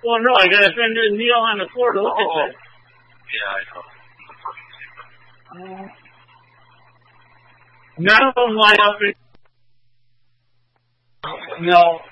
Well, no, I gotta send you Neil on the floor to look at this. Yeah, I know. None of them line up. No.